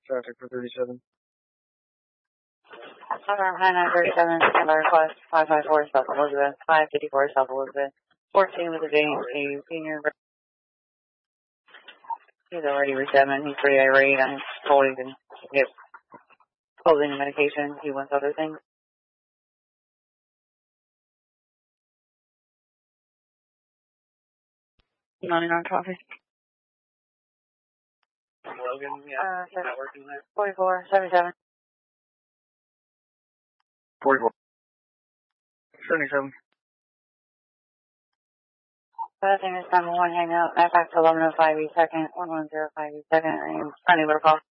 traffic for 37. High 937, standby request 554 South Elizabeth, 554 South Elizabeth, 14 with a senior. He's already reset-ment. He's pretty irate. I'm told he can get closing medication. He wants other things. 99 coffee. Logan, yeah. Not working there. 44, 77. 44. 77. Passing is number 1 hangout. Back to 1105 East 2nd, 1105 East 2nd. Friendly little call.